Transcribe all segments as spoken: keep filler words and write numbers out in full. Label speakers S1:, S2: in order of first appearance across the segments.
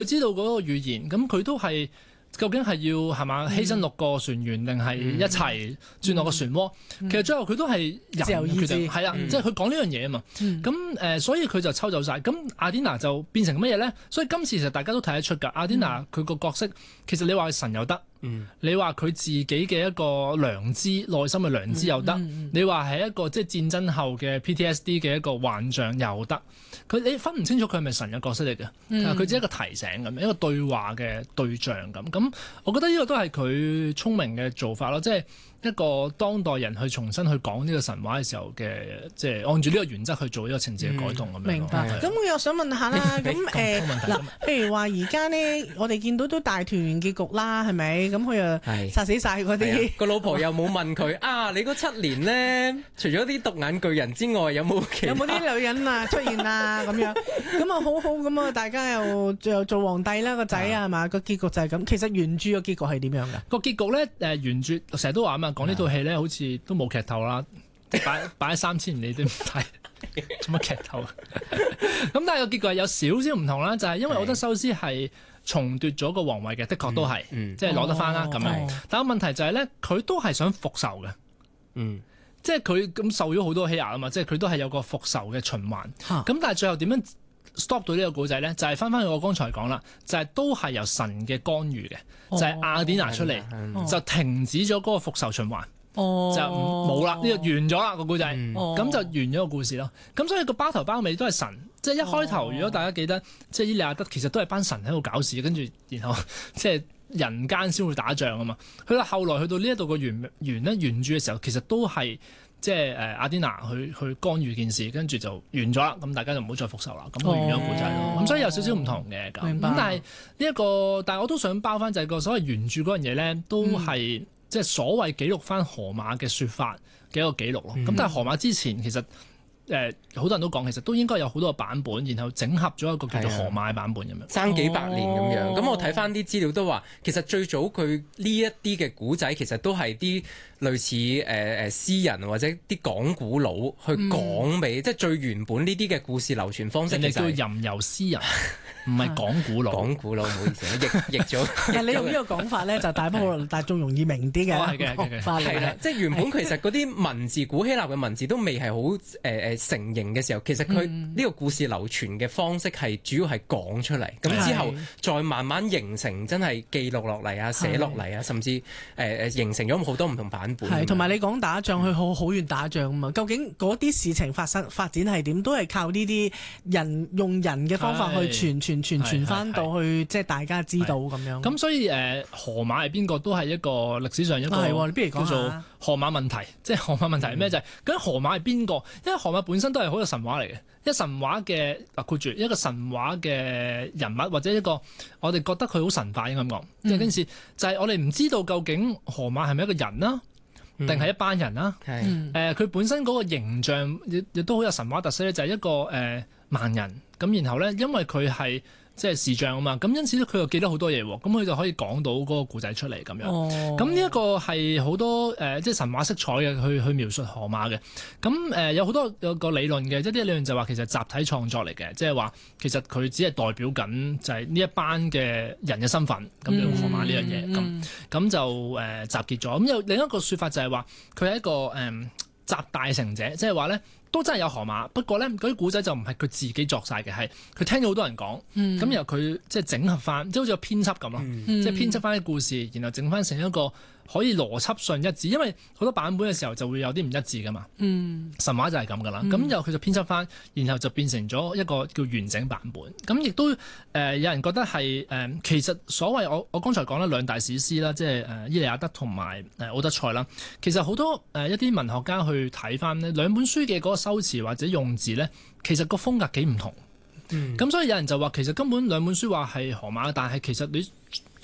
S1: 佢知道嗰個語言，咁佢都係。究竟係要係嘛犧牲六個船員，定係一齊轉落個漩渦？嗯、其實最後佢都係人嘅決定，係啦，即係佢講呢樣嘢啊嘛。咁誒、嗯呃，所以佢就抽走晒。咁阿典娜就變成乜嘢咧？所以今次其實大家都睇得出㗎。阿典娜佢個角色，其實你話神又得，嗯、你話佢自己嘅一個良知、內心嘅良知又得，嗯嗯、你話係一個即係戰爭後嘅 P T S D 嘅一個幻象又得。佢你分唔清楚佢係咪神嘅角色嚟嘅？佢、嗯、只係一個提醒咁，一個對話嘅對象咁。咁我覺得呢個都係佢聰明嘅做法咯，即係一個當代人去重新去講呢個神話嘅時候嘅，即係按住呢個原則去做呢個情節嘅改動咁樣。
S2: 明白。咁我又想問下啦，咁誒嗱，譬如話而家呢，我哋見到都大團圓結局啦，係咪？咁佢又殺死晒嗰啲
S3: 個老婆又冇問佢啊！你嗰七年呢，除咗啲獨眼巨人之外，有冇其他
S2: 有冇啲女人啊出現啊咁樣？咁啊好好咁啊，大家又又做皇帝啦個仔啊係嘛？個結局就係咁。其實原著個結局係點樣㗎？
S1: 個結局咧誒原著成日都話啊嘛。講呢套戲咧，好似都冇劇透啦，擺擺咗三千年你都唔睇，做乜劇透？咁但係個結局係有少少唔同啦，就係、是、因為奧德修斯係重奪咗個皇位嘅，的確都係，嗯嗯、即係攞得翻啦咁樣。哦、但係問題就係咧，佢都係想復仇嘅，嗯，即係佢咁受咗好多欺壓啊嘛，即係佢都係有個復仇嘅循環。咁、啊、但係最後點樣 stop 到呢個故仔咧？就係翻翻去我剛才講啦，就係、是、都係由神嘅干預嘅。就係雅典娜出嚟，哦、就停止咗嗰個復仇循環，哦、就冇啦，呢、這個完咗啦個故仔，咁、哦、就完咗個故事咯。咁所以個包頭包尾都係神，即係一開頭，哦、如果大家記得，即係伊利亞德其實都係班神喺度搞事，跟住然後即係人間先會打仗啊嘛。去到後來去到呢一度個原原咧原著嘅時候，其實都係。即係誒雅典娜去去干預件事，跟住就完咗啦。咁大家就唔好再復仇啦。咁佢完咗個故仔咯。咁、哦、所以有少少唔同嘅咁。咁但係呢一個，但係我都想包翻就係個所謂原著嗰樣嘢咧，都係、嗯、即係所謂記錄翻荷馬嘅説法嘅一個記錄咯。咁、嗯、但係荷馬之前其實。誒好多人都講，其實都應該有好多個版本，然後整合咗一個叫做荷馬版本咁樣，
S3: 爭幾百年咁樣。咁、哦、我睇翻啲資料都話，其實最早佢呢一啲嘅古仔，其實都係啲類似誒誒詩人或者啲講古佬去講俾，嗯、即係最原本呢啲嘅故事流傳方式。人哋叫
S1: 吟遊詩人，唔係講古佬。
S3: 講古佬唔好意思，譯譯咗。
S2: 但你用呢個講法咧，就大部分大眾容易明啲嘅講法嚟嘅。
S3: 即係原本其實嗰啲文字，古希臘嘅文字都未係好誒誒成形嘅時候，其實佢呢個故事流傳嘅方式係主要係講出嚟，咁、嗯、之後再慢慢形成真係記錄落嚟啊、寫落嚟啊，甚至誒誒、呃、形成咗好多唔同版本。
S2: 係，同埋你講打仗，去好好遠打仗啊嘛，究竟嗰啲事情發生發展係點，都係靠呢啲人用人嘅方法去傳傳傳傳翻到去，即係大家知道咁樣。
S1: 咁所以誒、呃，荷馬係邊個都係一個歷史上一個叫做荷馬問題，即係荷馬問題係咩？嗯、就係究竟荷馬係邊個？因為荷馬本身都係好有神話嚟嘅，一神話嘅嗱括住一個神話嘅人物，或者一個我哋覺得佢好神化應該咁講。即係件事就係我哋唔知道究竟荷馬係咪一個人啦，定係、嗯、一班人啦？誒、嗯，佢、呃、本身嗰個形象亦亦都好有神話特色咧，就係、是、一個誒、呃、盲人咁，然後咧因為佢係。即係視像啊嘛，咁因此咧佢又記得好多嘢喎，咁佢就可以講到嗰個故仔出嚟咁樣。咁呢一個係好多誒、呃，即係神話色彩嘅去去描述荷馬嘅。咁誒、呃、有好多有個理論嘅，即係啲理論就話其實集體創作嚟嘅，即係話其實佢只係代表緊就係呢一班嘅人嘅身份咁樣荷馬呢樣嘢。咁咁就誒、呃、集結咗。咁有另一個説法就係話佢係一個誒、呃、集大成者，即係話咧。都真係有荷馬，不過咧嗰啲古仔就唔係佢自己作晒嘅，係佢聽咗好多人講，咁、嗯、然後佢即係整合翻，即係好似個編輯咁咯，嗯、即係編輯翻啲故事，然後整翻成一個可以邏輯上一致，因為好多版本嘅時候就會有啲唔一致噶嘛。嗯、神話就係咁噶啦，咁、嗯、又佢就編輯翻，然後就變成咗一個叫完整版本。咁亦都誒、呃、有人覺得係誒、呃、其實所謂我我剛才講啦兩大史詩啦，即係誒伊利亞德同埋誒奧德賽啦，其實好多誒、呃、一啲文學家去睇翻呢兩本書嘅嗰個修辭或者用字咧，其實個風格幾唔同。咁、嗯、所以有人就話其實根本兩本書話係荷馬，但係其實你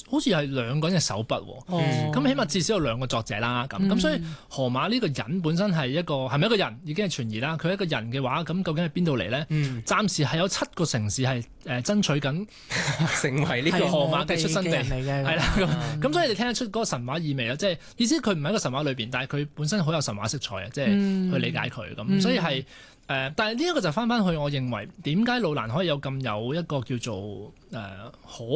S1: 好似係兩個人嘅手筆，咁、哦、起碼至少有兩個作者啦。咁咁、嗯、所以荷馬呢個人本身係一個係咪一個人已經係存疑啦？佢係一個人嘅話，咁究竟係邊度嚟咧？嗯、暫時係有七個城市係誒爭取緊成為呢個荷馬嘅出生地嚟嘅，係啦。咁咁所以你聽得出嗰個神話意味啦，即係意思佢唔係一個神話裏邊，但係佢本身好有神話色彩啊，即係去理解佢咁，嗯、所以係。誒、呃，但係呢一個就翻翻去，我認為點解路蘭可以有咁有一個叫做誒、呃、可